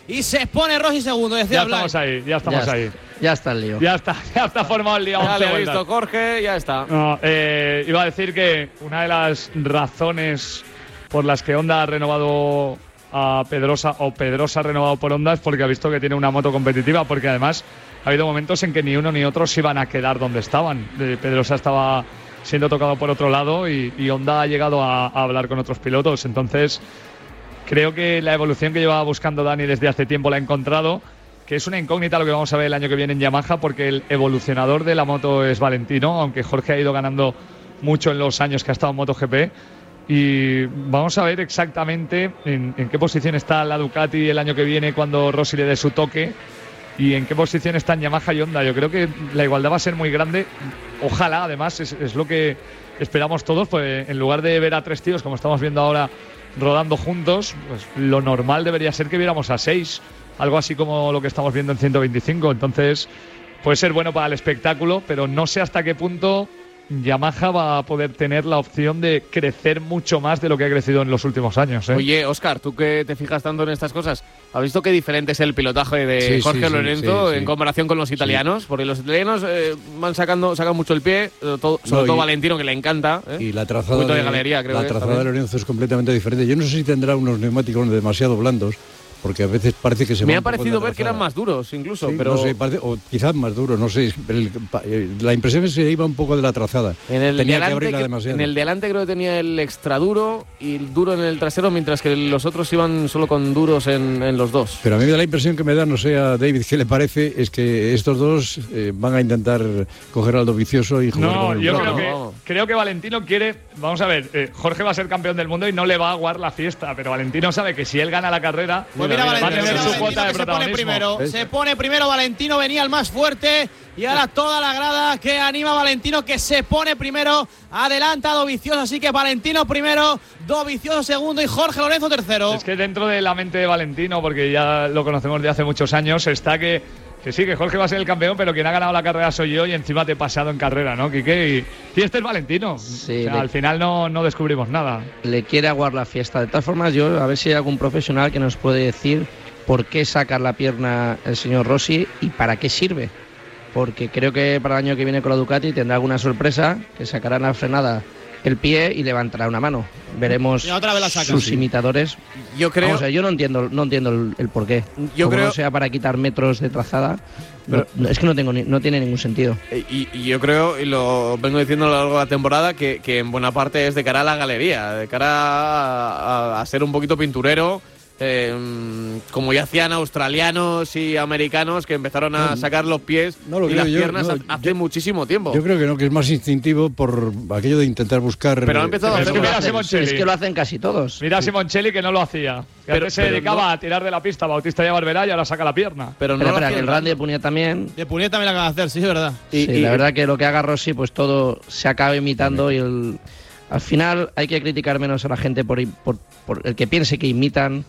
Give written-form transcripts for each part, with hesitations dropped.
y se pone Rossi segundo. Decía ya estamos ahí. Ya está el lío. Ya está formado el lío. Ya lo he visto Jorge, ya está. No, iba a decir que una de las razones por las que Honda ha renovado a Pedrosa o Pedrosa ha renovado por Honda es porque ha visto que tiene una moto competitiva, porque además ha habido momentos en que ni uno ni otro se iban a quedar donde estaban. Pedrosa estaba siendo tocado por otro lado y Honda ha llegado a hablar con otros pilotos. Entonces creo que la evolución que llevaba buscando Dani desde hace tiempo la ha encontrado, que es una incógnita lo que vamos a ver el año que viene en Yamaha, porque el evolucionador de la moto es Valentino, aunque Jorge ha ido ganando mucho en los años que ha estado en MotoGP. Y vamos a ver exactamente en qué posición está la Ducati el año que viene cuando Rossi le dé su toque y en qué posición están Yamaha y Honda. Yo creo que la igualdad va a ser muy grande. Ojalá, además, es lo que esperamos todos, pues en lugar de ver a 3 tíos como estamos viendo ahora rodando juntos, pues lo normal debería ser que viéramos a 6, algo así como lo que estamos viendo en 125. Entonces puede ser bueno para el espectáculo, pero no sé hasta qué punto Yamaha va a poder tener la opción de crecer mucho más de lo que ha crecido en los últimos años. Oye, Óscar, tú que te fijas tanto en estas cosas, ¿has visto qué diferente es el pilotaje de Jorge Lorenzo en comparación con los italianos? Porque los italianos sacan mucho el pie, sobre todo Valentino, que le encanta. Y la trazada de galería, creo. La trazada de Lorenzo es completamente diferente. Yo no sé si tendrá unos neumáticos demasiado blandos, porque a veces parece que se me ha parecido ver que eran más duros incluso, pero no sé, o quizás más duros, no sé, la impresión es que se iba un poco de la trazada. Tenía que abrirla demasiado. En el de delante creo que tenía el extra duro y el duro en el trasero, mientras que los otros iban solo con duros en los dos. Pero a mí me da la impresión que me da, no sé a David qué le parece, es que estos dos van a intentar coger al Dovizioso y jugar con el... Yo creo que Valentino quiere, vamos a ver, Jorge va a ser campeón del mundo y no le va a aguar la fiesta, pero Valentino sabe que si él gana la carrera, mira, va a tener su cuota de protagonismo. Se pone primero Valentino, venía el más fuerte y ahora toda la grada que anima a Valentino, que se pone primero, adelanta a Dovizioso, así que Valentino primero, Dovizioso segundo y Jorge Lorenzo tercero. Es que dentro de la mente de Valentino, porque ya lo conocemos de hace muchos años, está que sí, que Jorge va a ser el campeón, pero quien ha ganado la carrera soy yo y encima te he pasado en carrera, ¿no, Quique? Y este es Valentino. Sí, al final no descubrimos nada. Le quiere aguar la fiesta. De todas formas, yo a ver si hay algún profesional que nos puede decir por qué saca la pierna el señor Rossi y para qué sirve. Porque creo que para el año que viene con la Ducati tendrá alguna sorpresa, que sacará en la frenada el pie y levantará una mano. Veremos sus imitadores. Yo creo. Vamos a ver, yo no entiendo el porqué. Yo creo, no sea para quitar metros de trazada. Pero, es que no tiene ningún sentido. Y yo creo, y lo vengo diciendo a lo largo de la temporada, que en buena parte es de cara a la galería, de cara a ser un poquito pinturero. Como ya hacían australianos y americanos que empezaron a sacar los pies y las piernas hace muchísimo tiempo. Yo creo que no, que es más instintivo por aquello de intentar buscar. Pero ha empezado a hacerlo. Es que lo hacen casi todos. Mira a Simoncelli, que no lo hacía. Pero se dedicaba a tirar de la pista Bautista y a Barberá y ahora saca la pierna. Pero espera, que el Randy de Punia también. De Punia también la acaba de hacer, sí, es verdad. Y la verdad que lo que haga Rossi, pues todo se acaba imitando y al final hay que criticar menos a la gente por el que piense que imitan.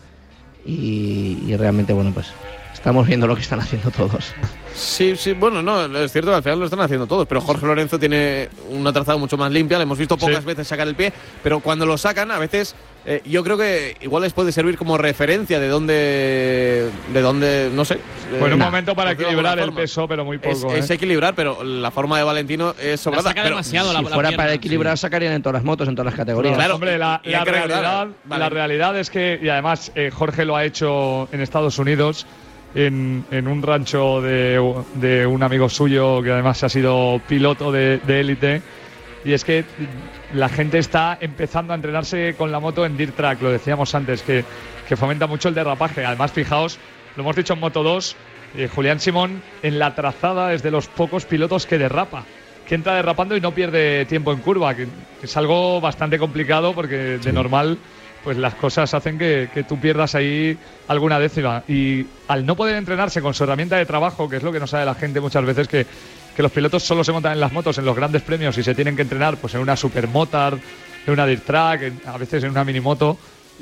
Y realmente, bueno, pues estamos viendo lo que están haciendo todos. Sí, bueno, no, es cierto que al final lo están haciendo todos, pero Jorge Lorenzo tiene una trazada mucho más limpia, le hemos visto pocas veces sacar el pie, pero cuando lo sacan a veces yo creo que igual les puede servir como referencia de dónde no sé. Bueno, un momento para equilibrar el peso, pero muy poco. Es equilibrar, pero la forma de Valentino es sobrada. Saca demasiado si fuera para equilibrar, sacarían en todas las motos, en todas las categorías. Claro, hombre, la realidad es que, y además Jorge lo ha hecho en Estados Unidos, en un rancho de un amigo suyo que además ha sido piloto de élite, y es que la gente está empezando a entrenarse con la moto en dirt track, lo decíamos antes, que fomenta mucho el derrapaje. Además, fijaos, lo hemos dicho en Moto 2, Julián Simón en la trazada es de los pocos pilotos que derrapa, que entra derrapando y no pierde tiempo en curva, que es algo bastante complicado porque de normal pues las cosas hacen que tú pierdas ahí alguna décima. Y al no poder entrenarse con su herramienta de trabajo, que es lo que no sabe la gente muchas veces, que los pilotos solo se montan en las motos en los grandes premios y se tienen que entrenar pues en una supermotard, en una dirt track, a veces en una minimoto,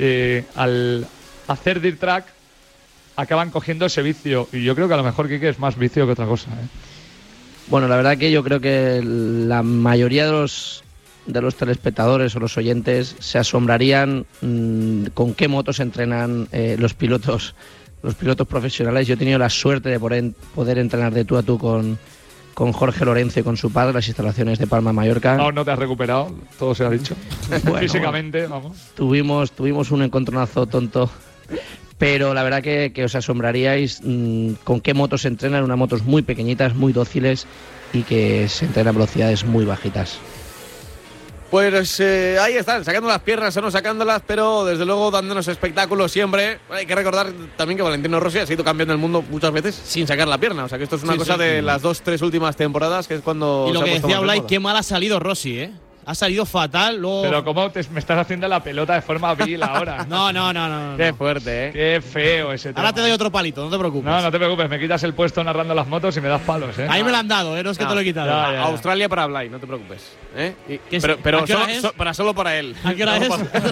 al hacer dirt track acaban cogiendo ese vicio. Y yo creo que a lo mejor, Quique, es más vicio que otra cosa. Bueno, la verdad que yo creo que la mayoría de los telespectadores o los oyentes se asombrarían con qué motos entrenan los pilotos los pilotos profesionales. Yo he tenido la suerte de poder entrenar de tú a tú con Jorge Lorenzo y con su padre, las instalaciones de Palma de Mallorca. No te has recuperado, todo se ha dicho. Bueno, físicamente, vamos. Tuvimos un encontronazo tonto, pero la verdad que os asombraríais con qué motos se entrenan. Unas motos muy pequeñitas, muy dóciles y que se entrenan a velocidades muy bajitas. Pues ahí están, sacando las piernas o no sacándolas, pero desde luego dándonos espectáculo siempre. Hay que recordar también que Valentino Rossi ha sido campeón del mundo muchas veces sin sacar la pierna. O sea que esto es una cosa de las 2-3 últimas temporadas, que es cuando. Y lo que decía Blay, qué qué mal ha salido Rossi, ¿eh? Ha salido fatal, luego. Pero ¿cómo me estás haciendo la pelota de forma vil ahora? No. Qué fuerte, ¿eh? Qué feo ese tema. Ahora te doy otro palito, no te preocupes. No te preocupes, me quitas el puesto narrando las motos y me das palos, ¿eh? Ahí me lo han dado, no es que te lo he quitado. Ya. Australia para Blay, no te preocupes. ¿Qué Pero ¿a qué hora es? solo para él. ¿A qué hora es?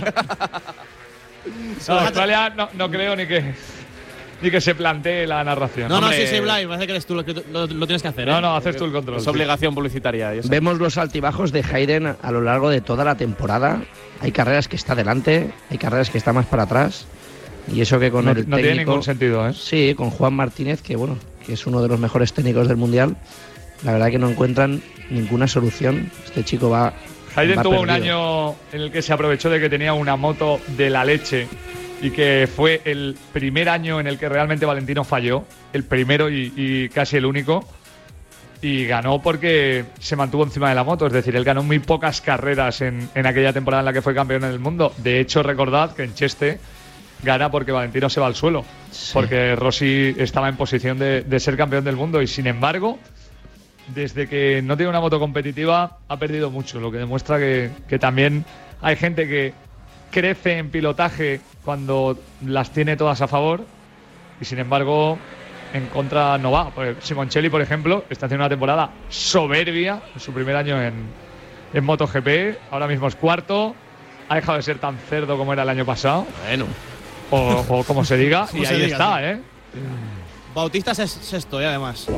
No, Australia no creo ni que se plantee la narración. No, sí, Blay, parece que eres tú lo que lo tienes que hacer. No, haces tú el control. Es obligación publicitaria. Vemos los altibajos de Hayden a lo largo de toda la temporada. Hay carreras que está delante, hay carreras que está más para atrás. Y eso que con el técnico… No tiene ningún sentido, ¿eh? Sí, con Juan Martínez, que es uno de los mejores técnicos del Mundial. La verdad que no encuentran ninguna solución. Este chico va… Hayden tuvo perdido. un año en el que se aprovechó de que tenía una moto de la leche y que fue el primer año en el que realmente Valentino falló, el primero y casi el único, y ganó porque se mantuvo encima de la moto. Es decir, él ganó muy pocas carreras en aquella temporada en la que fue campeón del mundo. De hecho, recordad que en Cheste gana porque Valentino se va al suelo, porque Rossi estaba en posición de ser campeón del mundo, y sin embargo, desde que no tiene una moto competitiva ha perdido mucho, lo que demuestra que también hay gente que crece en pilotaje cuando las tiene todas a favor y sin embargo en contra no va. Pues Simoncelli, por ejemplo, está haciendo una temporada soberbia en su primer año en MotoGP, ahora mismo es cuarto, ha dejado de ser tan cerdo como era el año pasado, Bueno. o como se diga, Como y se ahí diga, está, sí. ¿eh? Bautista es sexto, además.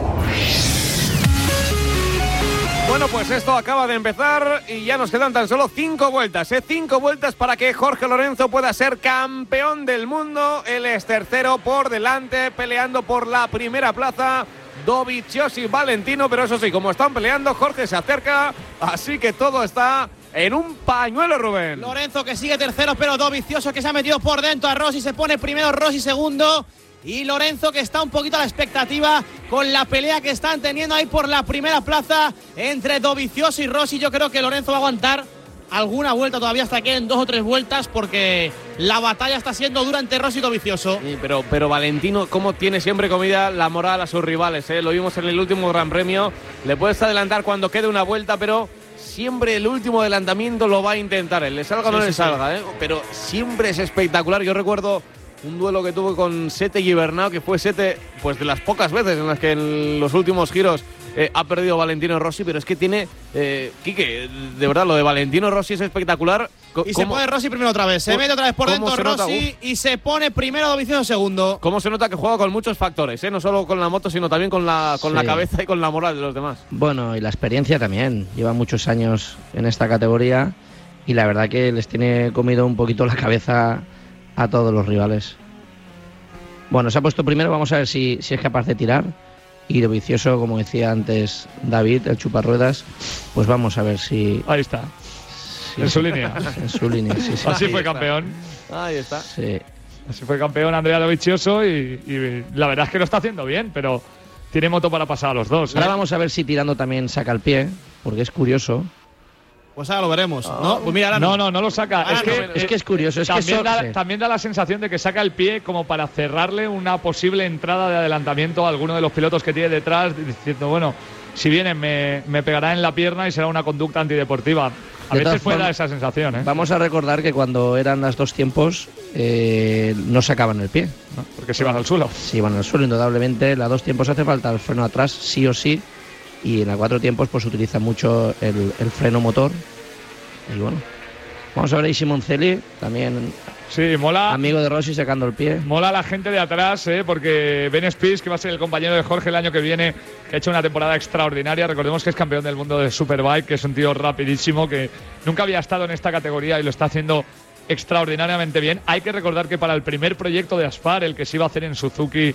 Bueno, pues esto acaba de empezar y ya nos quedan tan solo 5 vueltas, 5 vueltas para que Jorge Lorenzo pueda ser campeón del mundo. Él es tercero por delante, peleando por la primera plaza Dovizioso y Valentino, pero eso sí, como están peleando, Jorge se acerca, así que todo está en un pañuelo, Rubén. Lorenzo que sigue tercero, pero Dovizioso que se ha metido por dentro a Rossi, se pone primero Rossi segundo. Y Lorenzo que está un poquito a la expectativa con la pelea que están teniendo ahí por la primera plaza entre Dovizioso y Rossi. Yo creo que Lorenzo va a aguantar alguna vuelta todavía hasta que en 2 o 3 vueltas, porque la batalla está siendo dura entre Rossi y Dovizioso. Sí, pero Valentino, como tiene siempre comida la moral a sus rivales, ¿eh? Lo vimos en el último Gran Premio. Le puedes adelantar cuando quede una vuelta, pero siempre el último adelantamiento lo va a intentar. Él le salga o no le salga, ¿eh? Pero siempre es espectacular. Yo recuerdo un duelo que tuve con Sete Gibernau, que fue Sete, pues de las pocas veces en las que en los últimos giros ha perdido Valentino Rossi, pero es que tiene, Quique, de verdad, lo de Valentino Rossi es espectacular. Y se pone Rossi primero otra vez, se mete otra vez por dentro Rossi y se pone primero Dovizioso segundo. Cómo se nota que juega con muchos factores, no solo con la moto, sino también con la cabeza y con la moral de los demás. Bueno, y la experiencia también. Lleva muchos años en esta categoría y la verdad que les tiene comido un poquito la cabeza a todos los rivales. Bueno, se ha puesto primero, vamos a ver si es capaz de tirar. Y Dovizioso, como decía antes David, el chuparruedas, pues vamos a ver si… Ahí está, en su línea. En su línea, sí. Así fue campeón. Ahí está. Sí. Así fue campeón Andrea Dovizioso y la verdad es que lo está haciendo bien, pero tiene moto para pasar a los dos. Ahora vamos a ver si tirando también saca el pie, porque es curioso. Pues ahora lo veremos, ¿no? Pues mira, no lo saca. Es que es curioso. Es también da la sensación de que saca el pie como para cerrarle una posible entrada de adelantamiento a alguno de los pilotos que tiene detrás, diciendo, bueno, si vienen me pegará en la pierna y será una conducta antideportiva. A veces puede dar esa sensación, ¿eh? Vamos a recordar que cuando eran las 2 tiempos no sacaban el pie, ¿no? Porque se iban al suelo. Se iban al suelo, indudablemente. La 2 tiempos hace falta el freno atrás, sí o sí. Y en la 4 tiempos pues utiliza mucho el freno motor. Y bueno, vamos a ver ahí Simoncelli, también sí, mola, amigo de Rossi, sacando el pie. Mola la gente de atrás, porque Ben Spies, que va a ser el compañero de Jorge el año que viene, que ha hecho una temporada extraordinaria. Recordemos que es campeón del mundo de Superbike, que es un tío rapidísimo, que nunca había estado en esta categoría y lo está haciendo extraordinariamente bien. Hay que recordar que para el primer proyecto de Aspar, el que se iba a hacer en Suzuki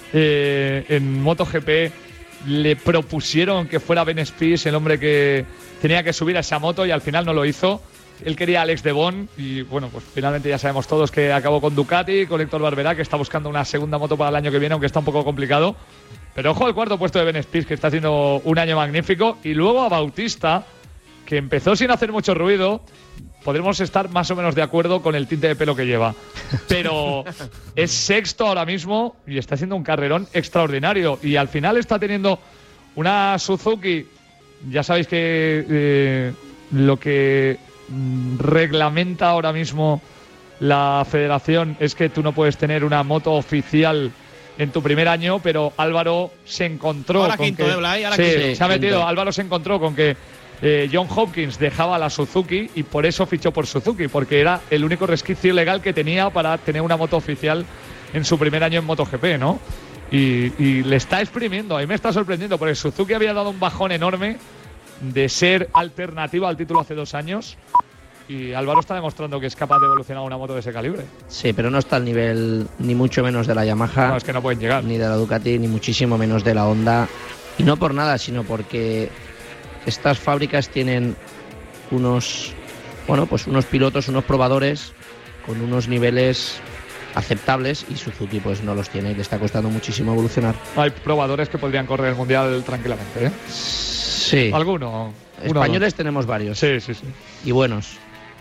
en MotoGP, le propusieron que fuera Ben Spies el hombre que tenía que subir a esa moto y al final no lo hizo. Él quería a Alex Debon y bueno, pues finalmente ya sabemos todos que acabó con Ducati, con Héctor Barberá, que está buscando una segunda moto para el año que viene, aunque está un poco complicado. Pero ojo al cuarto puesto de Ben Spies, que está haciendo un año magnífico. Y luego a Bautista, que empezó sin hacer mucho ruido. Podremos estar más o menos de acuerdo con el tinte de pelo que lleva. Pero es sexto ahora mismo y está haciendo un carrerón extraordinario. Y al final está teniendo una Suzuki. Ya sabéis que lo que reglamenta ahora mismo la federación es que tú no puedes tener una moto oficial en tu primer año, pero Álvaro se encontró ahora con quinto, que ahora se ha metido. quinto. Álvaro se encontró con que John Hopkins dejaba la Suzuki y por eso fichó por Suzuki, porque era el único resquicio legal que tenía para tener una moto oficial en su primer año en MotoGP, ¿no? Y le está exprimiendo. A mí me está sorprendiendo, porque Suzuki había dado un bajón enorme de ser alternativa al título hace 2 años y Álvaro está demostrando que es capaz de evolucionar una moto de ese calibre. Sí, pero no está al nivel ni mucho menos de la Yamaha. No, es que no pueden llegar. Ni de la Ducati, ni muchísimo menos de la Honda. Y no por nada, sino porque estas fábricas tienen unos pilotos, unos probadores con unos niveles aceptables y Suzuki pues no los tiene y le está costando muchísimo evolucionar. Hay probadores que podrían correr el Mundial tranquilamente, ¿eh? Sí. ¿Alguno? Españoles tenemos varios. Sí. Y buenos.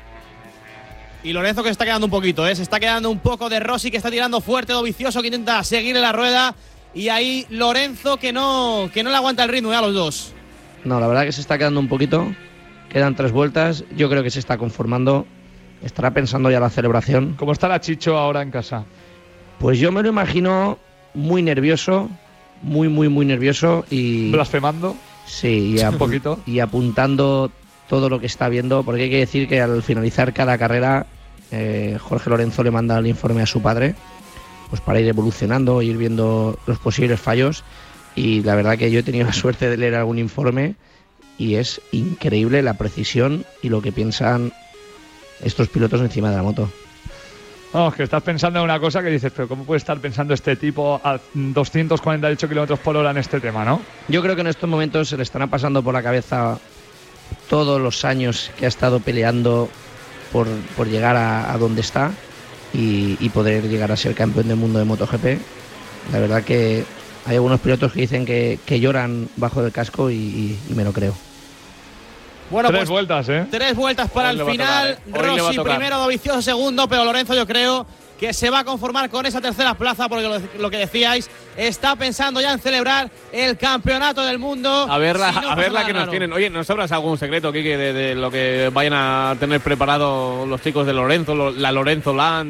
Y Lorenzo que se está quedando un poquito, se está quedando un poco de Rossi, que está tirando fuerte, Dovizioso que intenta seguirle la rueda. Y ahí Lorenzo que no le aguanta el ritmo a los dos. No, la verdad que se está quedando un poquito. Quedan 3 vueltas. Yo creo que se está conformando. Estará pensando ya la celebración. ¿Cómo estará Chicho ahora en casa? Pues yo me lo imagino muy nervioso. Muy nervioso. Y ¿blasfemando? Sí, un poquito. Y apuntando todo lo que está viendo. Porque hay que decir que al finalizar cada carrera, Jorge Lorenzo le manda el informe a su padre, pues para ir evolucionando, ir viendo los posibles fallos. Y la verdad que yo he tenido la suerte de leer algún informe y es increíble la precisión y lo que piensan estos pilotos encima de la moto. Vamos, que estás pensando en una cosa que dices, pero ¿cómo puede estar pensando este tipo a 248 kilómetros por hora en este tema, no? Yo creo que en estos momentos se le estarán pasando por la cabeza todos los años que ha estado peleando por llegar a donde está y poder llegar a ser campeón del mundo de MotoGP. La verdad que hay algunos pilotos que dicen que lloran bajo del casco y me lo creo. Bueno, 3 vueltas, 3 vueltas para el final. Rossi primero, Dovizioso segundo, pero Lorenzo yo creo que se va a conformar con esa tercera plaza, porque lo que decíais, está pensando ya en celebrar el campeonato del mundo. A ver la que nos tienen. Oye, ¿nos sabrás algún secreto, Kike, de lo que vayan a tener preparado los chicos de Lorenzo, la Lorenzo Land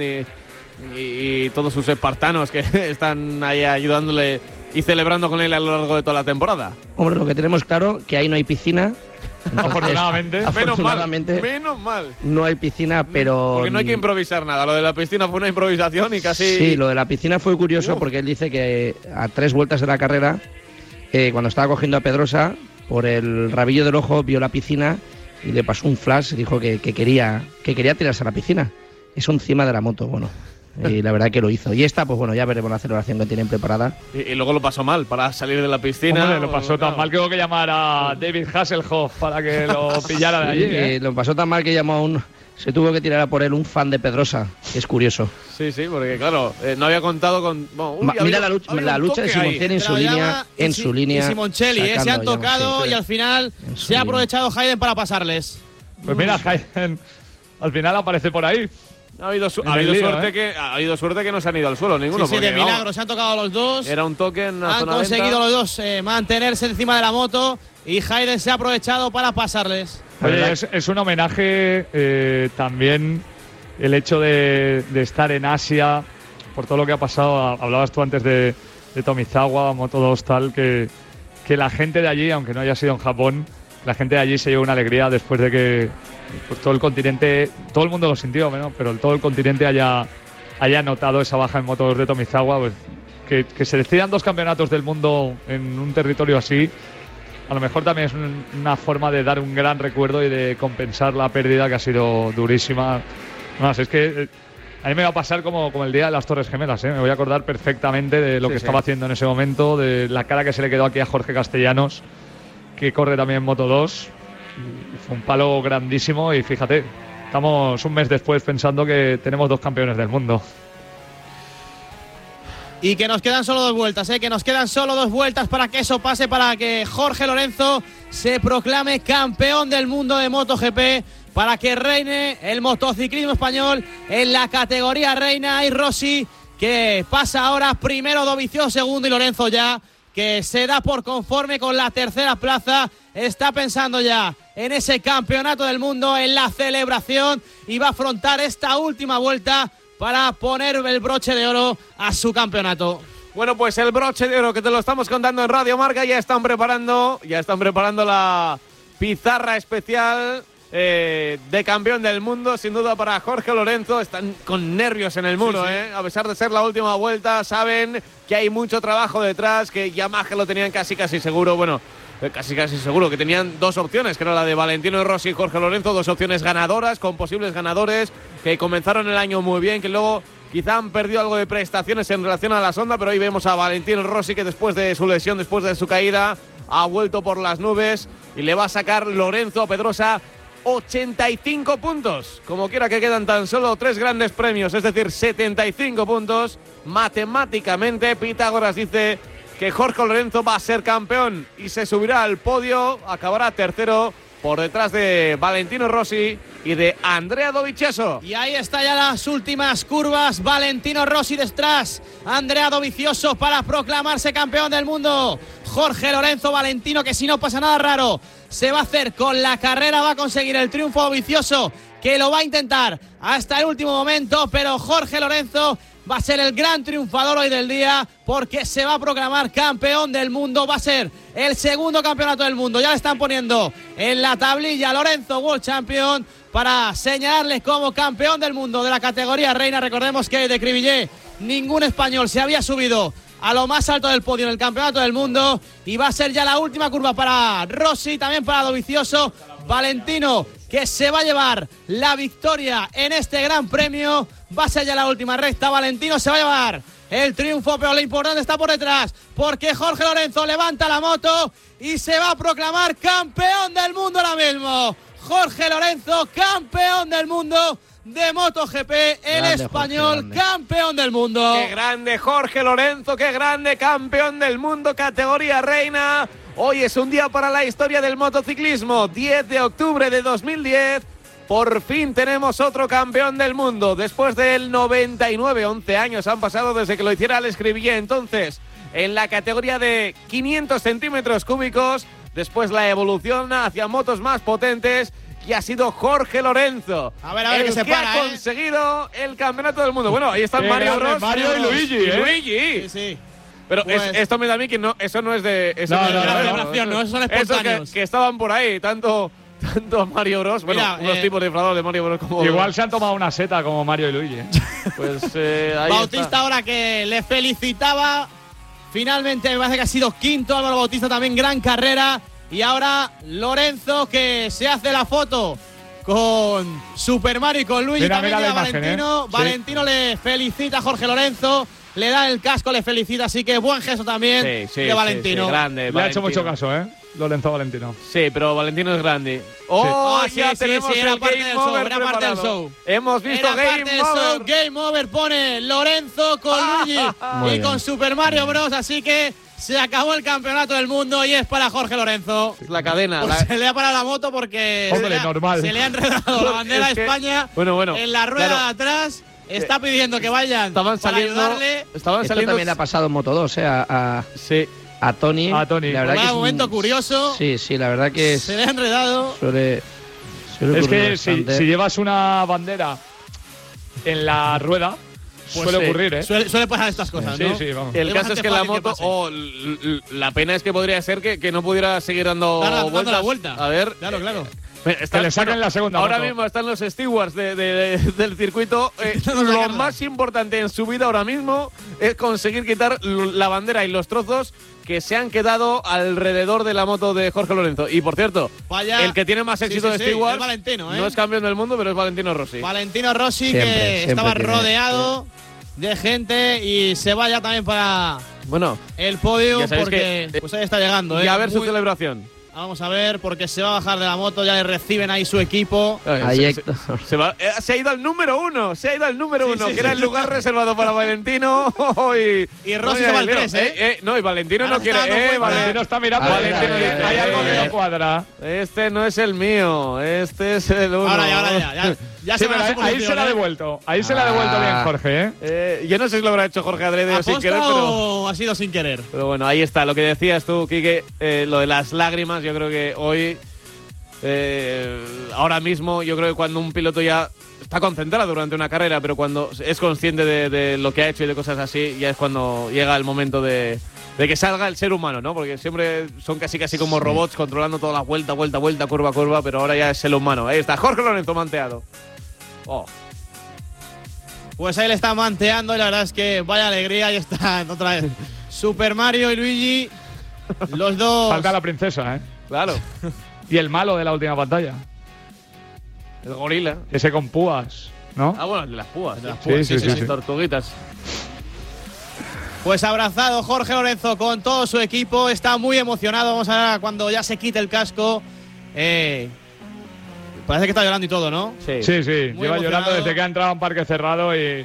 y todos sus espartanos que están ahí ayudándole y celebrando con él a lo largo de toda la temporada? Hombre, lo que tenemos claro que ahí no hay piscina. Entonces, Afortunadamente. Menos mal. No hay piscina, pero... Porque no hay que improvisar nada. Lo de la piscina fue una improvisación y casi... Sí, lo de la piscina fue curioso porque él dice que a 3 vueltas de la carrera, cuando estaba cogiendo a Pedrosa, por el rabillo del ojo vio la piscina y le pasó un flash y dijo que quería tirarse a la piscina. Eso encima de la moto, bueno. Y la verdad que lo hizo. Y esta, pues bueno, ya veremos la celebración que tienen preparada. Y luego lo pasó mal para salir de la piscina. Hombre, lo pasó tan mal que hubo que llamar a David Hasselhoff para que lo pillara de allí. Lo pasó tan mal que llamó se tuvo que tirar a por él un fan de Pedrosa, que es curioso. Sí, porque claro, no había contado con... Mira la lucha de Simoncelli en su línea. Y Simoncelli, se han tocado y al final se ha aprovechado Hayden para pasarles. Pues mira, Hayden al final aparece por ahí. Ha habido suerte que no se han ido al suelo ninguno. Sí, de milagro se han tocado los dos. Era un toque en la han zona conseguido lenta. los dos mantenerse encima de la moto y Hayden se ha aprovechado para pasarles. Oye, es un homenaje también el hecho de estar en Asia por todo lo que ha pasado. Hablabas tú antes de Tomizawa, Moto2, tal, que la gente de allí, aunque no haya sido en Japón, la gente de allí se llevó una alegría después de que pues, todo el continente, todo el mundo lo sintió, ¿no? Pero todo el continente haya notado esa baja en motos de Tomizawa, pues, que se decidan 2 campeonatos del mundo en un territorio así, a lo mejor también es una forma de dar un gran recuerdo y de compensar la pérdida que ha sido durísima Más, es que a mí me va a pasar como el día de las Torres Gemelas, ¿eh? Me voy a acordar perfectamente de lo que estaba haciendo en ese momento, de la cara que se le quedó aquí a Jorge Castellanos, que corre también en Moto 2. Fue un palo grandísimo y fíjate, estamos un mes después pensando que tenemos 2 campeones del mundo. Y que nos quedan solo 2 vueltas, que nos quedan solo 2 vueltas para que eso pase, para que Jorge Lorenzo se proclame campeón del mundo de MotoGP, para que reine el motociclismo español en la categoría reina. Y Rossi, que pasa ahora primero, Dovizioso segundo, y Lorenzo ya, que se da por conforme con la tercera plaza, está pensando ya en ese campeonato del mundo, en la celebración, y va a afrontar esta última vuelta para poner el broche de oro a su campeonato. Bueno, pues el broche de oro que te lo estamos contando en Radio Marca, ya están preparando la pizarra especial de campeón del mundo, sin duda, para Jorge Lorenzo. Están con nervios en el muro, a pesar de ser la última vuelta, saben que hay mucho trabajo detrás, que Yamaha lo tenían casi seguro, casi seguro, que tenían 2 opciones, que era la de Valentino Rossi y Jorge Lorenzo, 2 opciones ganadoras, con posibles ganadores, que comenzaron el año muy bien, que luego quizá han perdido algo de prestaciones en relación a la Honda, pero hoy vemos a Valentino Rossi, que después de su lesión, después de su caída, ha vuelto por las nubes y le va a sacar Lorenzo a Pedrosa 85 puntos. Como quiera que quedan tan solo 3 grandes premios, es decir, 75 puntos. Matemáticamente, Pitágoras dice que Jorge Lorenzo va a ser campeón y se subirá al podio, acabará tercero por detrás de Valentino Rossi y de Andrea Dovizioso. Y ahí está ya las últimas curvas, Valentino Rossi detrás, Andrea Dovizioso para proclamarse campeón del mundo. Jorge Lorenzo, Valentino, que si no pasa nada raro, se va a hacer con la carrera, va a conseguir el triunfo. Dovizioso, que lo va a intentar hasta el último momento, pero Jorge Lorenzo va a ser el gran triunfador hoy del día, porque se va a proclamar campeón del mundo. Va a ser el segundo campeonato del mundo. Ya le están poniendo en la tablilla Lorenzo World Champion para señalarle como campeón del mundo de la categoría reina. Recordemos que de Cribillé ningún español se había subido a lo más alto del podio en el campeonato del mundo, y va a ser ya la última curva para Rossi, también para Dovizioso. Valentino, que se va a llevar la victoria en este gran premio, va a ser ya la última recta. Valentino se va a llevar el triunfo, pero lo importante está por detrás, porque Jorge Lorenzo levanta la moto y se va a proclamar campeón del mundo ahora mismo. Jorge Lorenzo, campeón del mundo de MotoGP, el grande, español, Jorge, campeón del mundo. ¡Qué grande Jorge Lorenzo! ¡Qué grande campeón del mundo, categoría reina! Hoy es un día para la historia del motociclismo. 10 de octubre de 2010. Por fin tenemos otro campeón del mundo. Después del 99, 11 años han pasado desde que lo hiciera Alex Cribillé. Entonces, en la categoría de 500 centímetros cúbicos, después la evolución hacia motos más potentes, y ha sido Jorge Lorenzo a ver el que se para, ha conseguido el campeonato del mundo. Bueno, ahí están Mario Bros, Mario y Luigi, Luigi. Sí. Pero Pues esto me da a mí que no, eso no es de... Eso No, es de no, verdad, no, celebración, no, esos son espontáneos. que estaban por ahí, tanto Mario Bros. Bueno, Mira, unos tipos disfrazados de Mario Bros. Como Igual se han tomado una seta como Mario y Luigi. pues ahí Bautista está. ahora que le felicitaba. Finalmente me parece que ha sido quinto. Álvaro Bautista también, gran carrera. Y ahora Lorenzo, que se hace la foto con Super Mario y con Luigi. Mira, también mira llega la imagen, Valentino. ¿eh? Valentino le felicita a Jorge Lorenzo, le da el casco, le felicita. Así que buen gesto también Sí, de Valentino. sí, grande, Le ha hecho Valentino. mucho caso, Lorenzo Valentino. Sí, pero Valentino es grande. ¡Oh, Sí, ya sí, tenemos sí, era el parte Game del show, Over era parte del preparado. show. Hemos visto Era parte Game del show, Over. Game Over pone Lorenzo con Luigi Muy y bien. con Super Mario Bros. Así que se acabó el campeonato del mundo y es para Jorge Lorenzo. Es la cadena. Pues se le ha parado la moto porque Hombre, normal. se le ha enredado la bandera Es de que- España bueno, en la rueda claro. de atrás. Está pidiendo que vayan Estaban para saliendo. ayudarle. Estaban Esto saliendo. también le ha pasado en Moto 2, Sí. a Tony. A Tony. La verdad Vaya que es un momento curioso. Sí, la verdad que Se le ha enredado. suele Es ocurrir que si bastante. llevas una bandera en la rueda, Pues suele sí, ocurrir, Suele pasar estas cosas, Sí, ¿no? sí, vamos. El Es caso es que la bastante moto. fácil que La pena es que podría ser que no pudiera seguir dando Dando vueltas. la vuelta. A ver. Claro. Que le saquen la segunda Ahora moto. mismo están los stewards del circuito. Lo más importante en su vida ahora mismo es conseguir quitar la bandera y los trozos que se han quedado alrededor de la moto de Jorge Lorenzo. Y por cierto, Vaya. el que tiene más éxito de es steward Valentino, no es campeón del mundo, pero es Valentino Rossi. Valentino Rossi, Siempre, que siempre estaba tiene. rodeado de gente y se vaya también para Bueno, el podio ya sabéis porque que, pues ahí está llegando. y a ver su Muy- celebración. Vamos a ver, porque se va a bajar de la moto, ya le reciben ahí su equipo. Ahí Se, se ha ido al número 1, Sí, que era el lugar reservado para Valentino. Y Rossi se va al 3, No, y Valentino Ahora no quiere. está dando cuenta. Valentino está mirando. A ver, Valentino a ver, dice, a hay ver, algo a que ver. no cuadra. Este no es el mío, este es el 1. Ahora ya Sí, se va pero a su ahí posición, se la ha devuelto. Ahí se la ha devuelto bien Jorge, ¿eh? Yo no sé si lo habrá hecho Jorge Adrede o sin ¿Aposta querer, pero. o ha sido sin querer? Pero bueno, ahí está. Lo que decías tú, Quique, lo de las lágrimas, yo creo que hoy, ahora mismo, yo creo que cuando un piloto ya está concentrado durante una carrera, pero cuando es consciente de lo que ha hecho y de cosas así, ya es cuando llega el momento de que salga el ser humano, ¿no? Porque siempre son casi como robots controlando todas las vuelta, curva, pero ahora ya es el humano. Ahí está, Jorge Lorenzo manteado. Oh. Pues ahí le está manteando y la verdad es que vaya alegría. Ahí está otra vez Super Mario y Luigi, los dos. Falta la princesa, ¿eh? Claro, Y el malo de la última pantalla. el gorila. Ese con púas, ¿no? Ah, bueno, el de las púas. De las Sí, púas, sí, sí, sí. Tortuguitas. Pues abrazado Jorge Lorenzo con todo su equipo, está muy emocionado. Vamos a ver cuando ya se quite el casco. Parece que está llorando y todo, ¿no? Sí, sí. Muy Lleva llorando emocionado. desde que ha entrado a un parque cerrado y.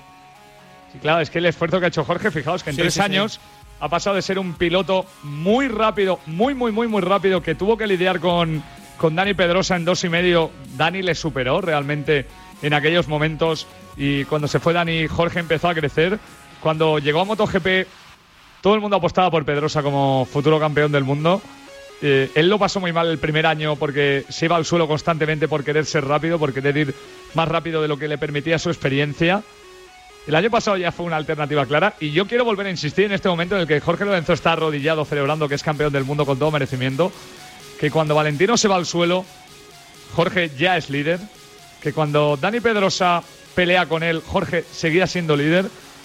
Sí, claro, es que el esfuerzo que ha hecho Jorge, fijaos que en Sí, 3 sí, años ha pasado de ser un piloto muy rápido, muy rápido, que tuvo que lidiar con Dani Pedrosa en 2,5. Dani le superó realmente en aquellos momentos y cuando se fue Dani, Jorge empezó a crecer. Cuando llegó a MotoGP, todo el mundo apostaba por Pedrosa como futuro campeón del mundo. Él lo pasó muy mal el primer año porque se iba al suelo constantemente por querer ser rápido, por querer ir más rápido de lo que le permitía su experiencia. El año pasado ya fue una alternativa clara y yo quiero volver a insistir en este momento en el que Jorge Lorenzo está arrodillado celebrando que es campeón del mundo con todo merecimiento, que cuando Valentino se va al suelo, Jorge ya es líder, que cuando Dani Pedrosa pelea con él, Jorge seguía siendo líder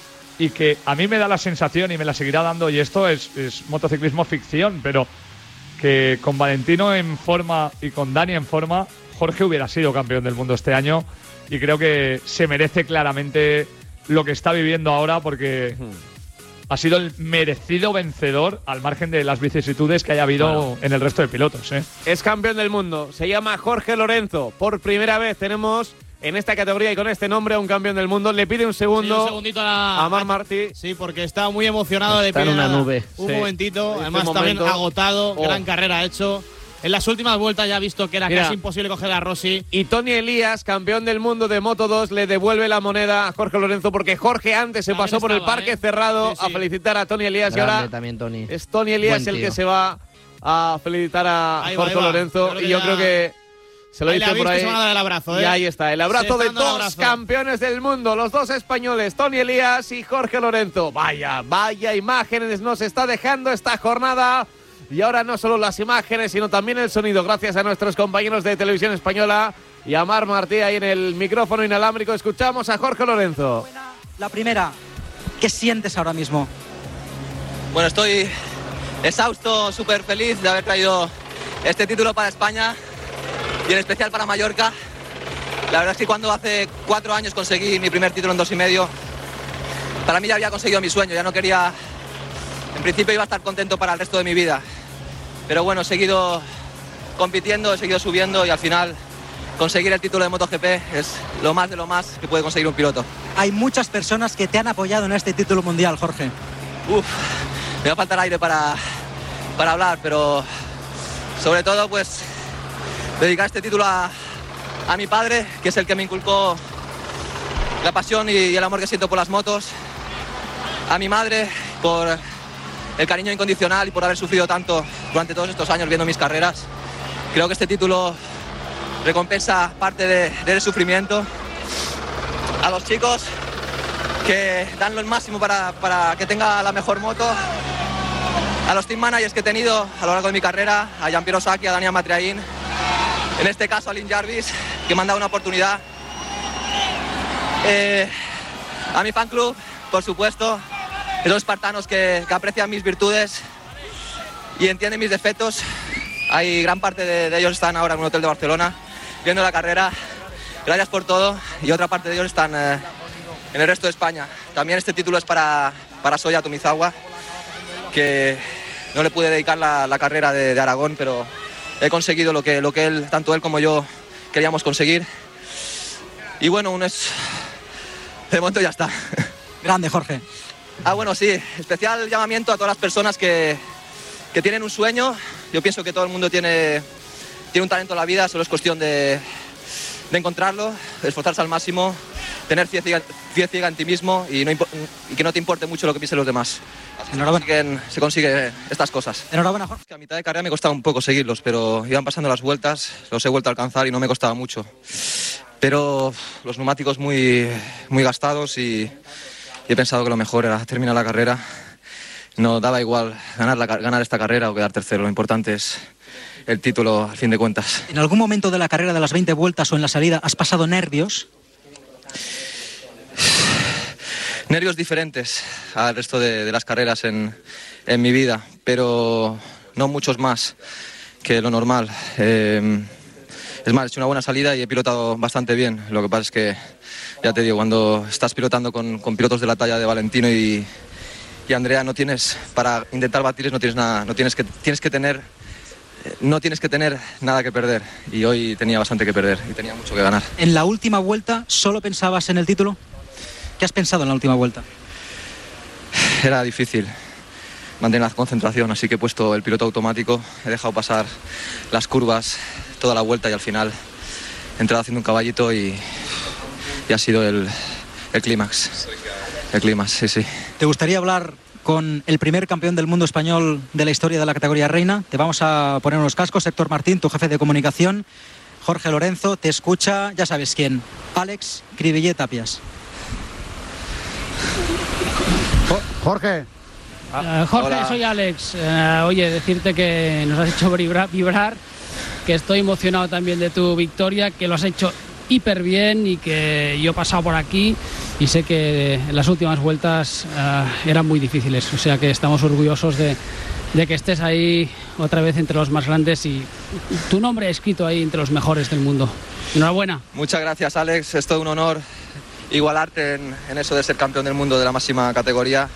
y que a mí me da la sensación y me la seguirá dando, y esto es motociclismo ficción, pero que con Valentino en forma y con Dani en forma, Jorge hubiera sido campeón del mundo este año y creo que se merece claramente lo que está viviendo ahora porque ha sido el merecido vencedor al margen de las vicisitudes que haya habido en el resto de pilotos, ¿eh? Es campeón del mundo, se llama Jorge Lorenzo. Por primera vez tenemos en esta categoría y con este nombre a un campeón del mundo. Le pide un segundo un segundito a Marc Martí. Sí, porque está muy emocionado. Está le pide en una nada, nube. Un Sí. momentito. Este Además, también momento. agotado. Oh. Gran carrera ha hecho. En las últimas vueltas ya ha visto que era Mira. casi imposible coger a Rossi. Y Tony Elías, campeón del mundo de Moto2, le devuelve la moneda a Jorge Lorenzo porque Jorge antes se También pasó por el estaba, parque cerrado Sí, sí. a felicitar a Tony Elías y Grande ahora también, Tony. es Tony Elías Buen el que tío. se va a felicitar a Ahí va, Jorge ahí va. Lorenzo. Yo creo Y que yo ya- creo que se lo Ahí le dice ha por visto y ahí. se van a dar el abrazo, Y ahí está, el abrazo Se de están dando el dos abrazo. campeones del mundo, los dos españoles, Tony Elías y Jorge Lorenzo. Vaya imágenes nos está dejando esta jornada. Y ahora no solo las imágenes, sino también el sonido, gracias a nuestros compañeros de Televisión Española y a Marc Martí ahí en el micrófono inalámbrico. Escuchamos a Jorge Lorenzo. La primera, ¿qué sientes ahora mismo? Bueno, estoy exhausto, súper feliz de haber traído este título para España y en especial para Mallorca. La verdad es que cuando hace 4 años conseguí mi primer título en 2,5, para mí ya había conseguido mi sueño, ya no quería... En principio iba a estar contento para el resto de mi vida. Pero bueno, he seguido compitiendo, he seguido subiendo y al final conseguir el título de MotoGP es lo más de lo más que puede conseguir un piloto. Hay muchas personas que te han apoyado en este título mundial, Jorge. Me va a faltar aire para hablar, pero sobre todo pues dedicar este título a mi padre, que es el que me inculcó la pasión y el amor que siento por las motos, a mi madre por el cariño incondicional y por haber sufrido tanto durante todos estos años viendo mis carreras. Creo que este título recompensa parte de ese sufrimiento. A los chicos que dan lo máximo para que tenga la mejor moto. A los team managers que he tenido a lo largo de mi carrera, a Giampiero Sacchi, a Daniel Matriaín, en este caso a Lynn Jarvis, que me han dado una oportunidad. A mi fan club, por supuesto, esos espartanos que aprecian mis virtudes y entienden mis defectos. Hay gran parte de ellos están ahora en un hotel de Barcelona viendo la carrera. Gracias por todo. Y otra parte de ellos están en el resto de España. También este título es para Soya Tomizawa, que no le pude dedicar la carrera de Aragón, pero he conseguido lo que él, tanto él como yo, queríamos conseguir. Y bueno, de momento ya está. Grande, Jorge. Bueno, sí, especial llamamiento a todas las personas que tienen un sueño. Yo pienso que todo el mundo tiene un talento en la vida, solo es cuestión de encontrarlo, de esforzarse al máximo, tener fe ciega en ti mismo y que no te importe mucho lo que piensen los demás. Enhorabuena. Se consigue estas cosas. Enhorabuena, Jorge. A mitad de carrera me costaba un poco seguirlos, pero iban pasando las vueltas, los he vuelto a alcanzar y no me costaba mucho. Pero los neumáticos muy, muy gastados y he pensado que lo mejor era terminar la carrera. No daba igual ganar esta carrera o quedar tercero, lo importante es el título al fin de cuentas. ¿En algún momento de la carrera de las 20 vueltas o en la salida has pasado nervios? Nervios diferentes al resto de las carreras en mi vida, pero no muchos más que lo normal. Es más, he hecho una buena salida y he pilotado bastante bien. Lo que pasa es que, ya te digo, cuando estás pilotando con pilotos de la talla de Valentino y Andrea, no tienes, para intentar batirles, no tienes nada, no tienes que tener nada que perder. Y hoy tenía bastante que perder y tenía mucho que ganar. ¿En la última vuelta solo pensabas en el título? ¿Qué has pensado en la última vuelta? Era difícil mantener la concentración, así que he puesto el piloto automático, he dejado pasar las curvas toda la vuelta y al final he entrado haciendo un caballito y ha sido el clímax. El clímax, sí. ¿Te gustaría hablar con el primer campeón del mundo español de la historia de la categoría reina? Te vamos a poner unos cascos. Héctor Martín, tu jefe de comunicación. Jorge Lorenzo, te escucha, ya sabes quién. Alex Cribillé Tapias. Jorge. Jorge, Hola. soy Alex. Oye, decirte que nos has hecho vibrar, que estoy emocionado también de tu victoria, que lo has hecho hiper bien y que yo he pasado por aquí y sé que las últimas vueltas eran muy difíciles. O sea que estamos orgullosos de que estés ahí otra vez entre los más grandes y tu nombre escrito ahí entre los mejores del mundo. Enhorabuena. Muchas gracias, Alex. Es todo un honor igualarte en eso de ser campeón del mundo de la máxima categoría.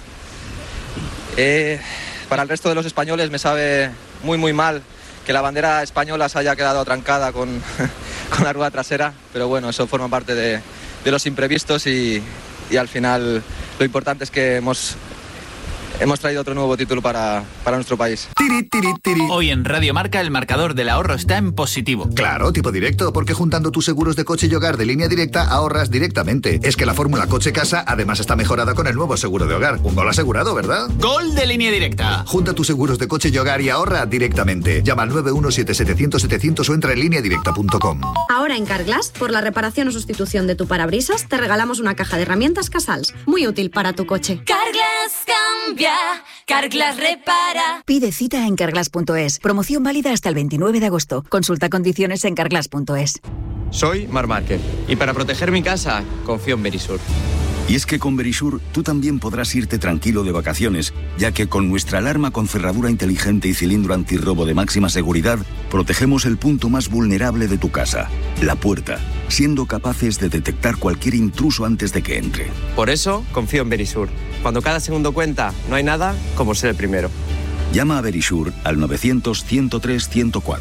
Para el resto de los españoles me sabe muy, muy mal que la bandera española se haya quedado atrancada con la rueda trasera, pero bueno, eso forma parte de los imprevistos y al final lo importante es que hemos traído otro nuevo título para nuestro país. Hoy en Radio Marca el marcador del ahorro está en positivo. Claro, tipo directo, porque juntando tus seguros de coche y hogar de Línea Directa ahorras directamente. Es que la fórmula coche-casa además está mejorada con el nuevo seguro de hogar. Un gol asegurado, ¿verdad? ¡Gol de Línea Directa! Junta tus seguros de coche y hogar y ahorra directamente. Llama al 917-700-700 o entra en lineadirecta.com. Ahora en Carglass, por la reparación o sustitución de tu parabrisas, te regalamos una caja de herramientas Casals, muy útil para tu coche. Carglass cambia, Carglass repara. Pide cita en Carglass.es. Promoción válida hasta el 29 de agosto. Consulta condiciones en Carglass.es. Soy Marc Márquez y para proteger mi casa confío en Verisur. Y es que con Verisur tú también podrás irte tranquilo de vacaciones, ya que con nuestra alarma con cerradura inteligente y cilindro antirrobo de máxima seguridad, protegemos el punto más vulnerable de tu casa, la puerta, siendo capaces de detectar cualquier intruso antes de que entre. Por eso confío en Verisur. Cuando cada segundo cuenta, no hay nada como ser el primero. Llama a Verisur al 900-103-104.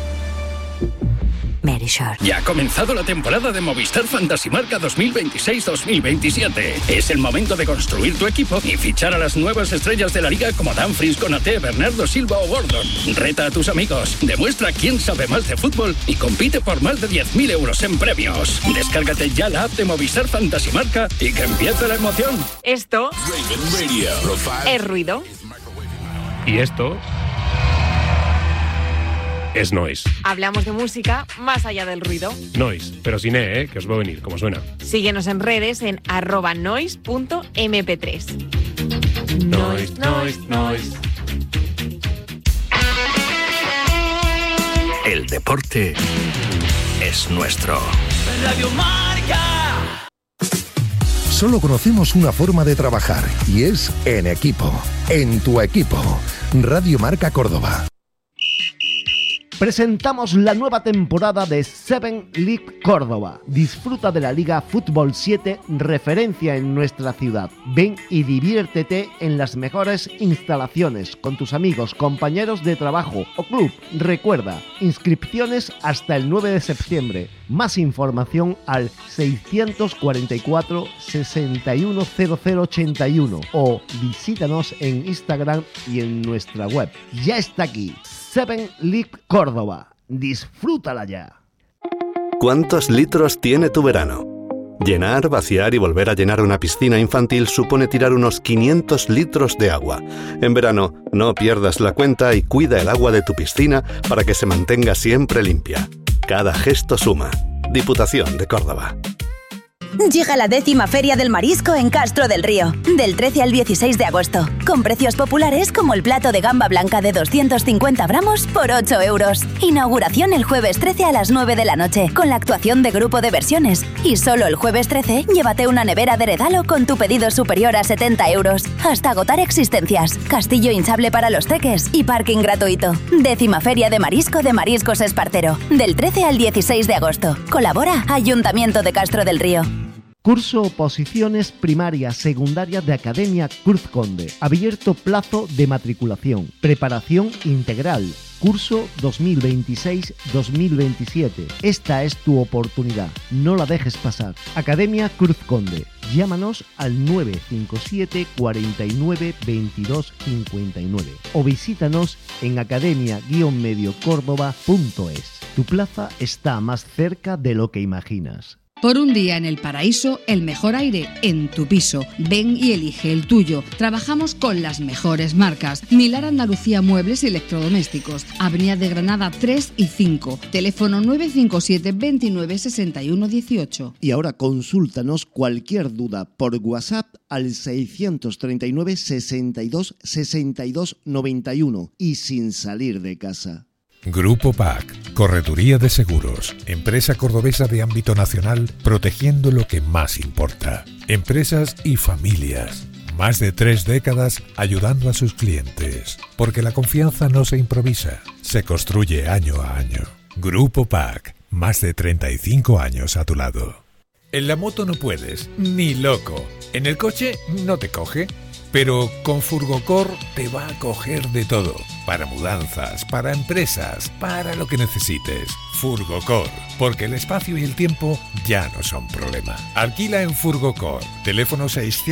Verisur. Ya ha comenzado la temporada de Movistar Fantasy Marca 2026-2027. Es el momento de construir tu equipo y fichar a las nuevas estrellas de la liga como Dumfries, Konaté, Bernardo Silva o Gordon. Reta a tus amigos, demuestra quién sabe más de fútbol y compite por más de 10.000 euros en premios. Descárgate ya la app de Movistar Fantasy Marca y que empiece la emoción. Esto es ruido. Y esto es noise. Hablamos de música más allá del ruido. Noise, pero sin E, que os va a venir, como suena. Síguenos en redes en @noise.mp3. El deporte es nuestro. Radio Marca. Solo conocemos una forma de trabajar y es en equipo. En tu equipo. Radio Marca Córdoba. Presentamos la nueva temporada de 7 League Córdoba. Disfruta de la Liga Fútbol 7, referencia en nuestra ciudad. Ven y diviértete en las mejores instalaciones con tus amigos, compañeros de trabajo o club. Recuerda, inscripciones hasta el 9 de septiembre. Más información al 644 610081 o visítanos en Instagram y en nuestra web. Ya está aquí. 7 League Córdoba. Disfrútala ya. ¿Cuántos litros tiene tu verano? Llenar, vaciar y volver a llenar una piscina infantil supone tirar unos 500 litros de agua. En verano, no pierdas la cuenta y cuida el agua de tu piscina para que se mantenga siempre limpia. Cada gesto suma. Diputación de Córdoba. Llega la 10ª Feria del Marisco en Castro del Río, del 13 al 16 de agosto, con precios populares como el plato de gamba blanca de 250 gramos por 8 euros. Inauguración el jueves 13 a las 9 de la noche, con la actuación de Grupo de Versiones. Y solo el jueves 13, llévate una nevera de regalo con tu pedido superior a 70 euros, hasta agotar existencias, castillo hinchable para los peques y parking gratuito. 10ª Feria de Marisco de Mariscos Espartero, del 13 al 16 de agosto. Colabora Ayuntamiento de Castro del Río. Curso Oposiciones Primaria Secundaria de Academia Cruz Conde. Abierto plazo de matriculación. Preparación integral. Curso 2026-2027. Esta es tu oportunidad. No la dejes pasar. Academia Cruz Conde. Llámanos al 957 49 22 59 o visítanos en academia-mediocórdoba.es. Tu plaza está más cerca de lo que imaginas. Por un día en el paraíso, el mejor aire en tu piso. Ven y elige el tuyo. Trabajamos con las mejores marcas. Milar Andalucía Muebles y Electrodomésticos. Avenida de Granada 3 y 5. Teléfono 957 29 61 18. Y ahora consúltanos cualquier duda por WhatsApp al 639 62 62 91 y sin salir de casa. Grupo PAC, Correduría de Seguros, empresa cordobesa de ámbito nacional, protegiendo lo que más importa. Empresas y familias. Más de 3 décadas ayudando a sus clientes. Porque la confianza no se improvisa, se construye año a año. Grupo PAC, más de 35 años a tu lado. En la moto no puedes, ni loco. En el coche no te coge. Pero con Furgocor te va a coger de todo. Para mudanzas, para empresas, para lo que necesites. Furgocor, porque el espacio y el tiempo ya no son problema. Alquila en Furgocor. Teléfono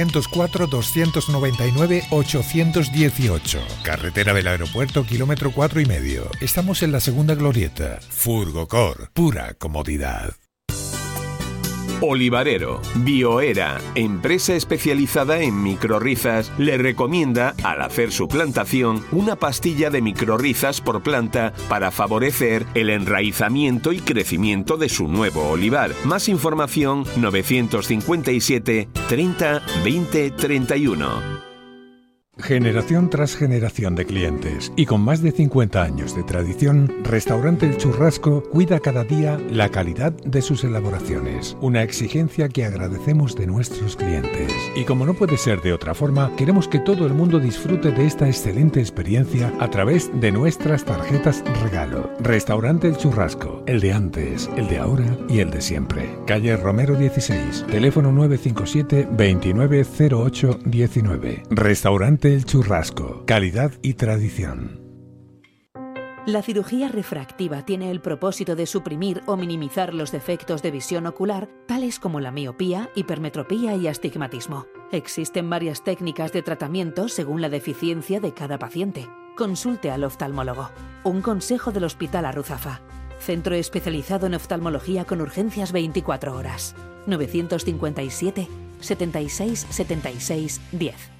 604-299-818. Carretera del Aeropuerto, kilómetro 4,5. Estamos en la segunda glorieta. Furgocor, pura comodidad. Olivarero, Bioera, empresa especializada en microrrizas, le recomienda, al hacer su plantación, una pastilla de microrrizas por planta para favorecer el enraizamiento y crecimiento de su nuevo olivar. Más información 957 30 20 31. Generación tras generación de clientes y con más de 50 años de tradición, Restaurante El Churrasco cuida cada día la calidad de sus elaboraciones, una exigencia que agradecemos de nuestros clientes. Y como no puede ser de otra forma, queremos que todo el mundo disfrute de esta excelente experiencia a través de nuestras tarjetas regalo. Restaurante El Churrasco, el de antes, el de ahora y el de siempre. Calle Romero 16, teléfono 957 2908 19. Restaurante El Churrasco, calidad y tradición. La cirugía refractiva tiene el propósito de suprimir o minimizar los defectos de visión ocular, tales como la miopía, hipermetropía y astigmatismo. Existen varias técnicas de tratamiento según la deficiencia de cada paciente. Consulte al oftalmólogo. Un consejo del Hospital Arruzafa. Centro especializado en oftalmología con urgencias 24 horas. 957 76 76 10.